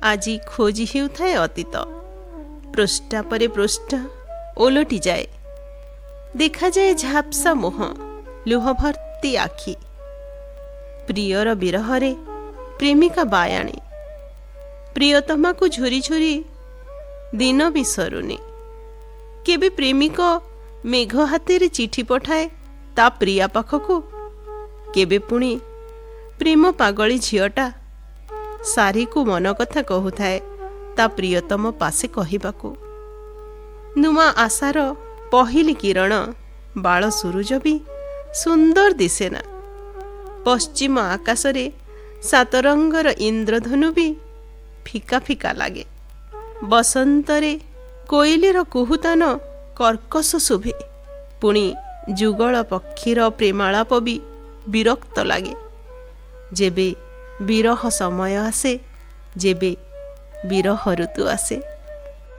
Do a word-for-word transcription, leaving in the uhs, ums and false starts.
ଆଜି ଖୋଜି ହେଉଥାଏ ଅତୀତ। ପୃଷ୍ଠା ପରେ ପୃଷ୍ଠା ଓଲଟି ଯାଏ, ଦେଖାଯାଏ ଝାପ୍ସା ମୁହଁ, ଲୁହ ଭର୍ତ୍ତି ଆଖି। ପ୍ରିୟର ବିରହରେ ପ୍ରେମିକା ବାୟାଣୀ, ପ୍ରିୟତମାକୁ ଝୁରି ଝୁରି ଦିନ ବି ସରୁନି। କେବେ ପ୍ରେମିକ ମେଘ ହାତରେ ଚିଠି ପଠାଏ ତା ପ୍ରିୟା ପାଖକୁ, କେବେ ପୁଣି ପ୍ରେମ ପାଗଳି ଝିଅଟା ଶାରୀକୁ ମନ କଥା କହୁଥାଏ ତା ପ୍ରିୟତମ ପାଶେ କହିବାକୁ। ନୂଆ ଆଶାର ପହିଲି କିରଣ ବାଳ ସୁରୁଜ ବି ସୁନ୍ଦର ଦିଶେନା। ପଶ୍ଚିମ ଆକାଶରେ ସାତରଙ୍ଗର ଇନ୍ଦ୍ରଧନୁ ବି ଫିକା ଫିକା ଲାଗେ। ବସନ୍ତରେ କୋଇଲିର କୁହୁତାନ କର୍କଶ ଶୁଭେ, ପୁଣି ଯୁଗଳ ପକ୍ଷୀର ପ୍ରେମାଳାପ ବି ବିରକ୍ତ ଲାଗେ। ଯେବେ ବିରହ ସମୟ ଆସେ, ଯେବେ ବିରହ ଋତୁ ଆସେ।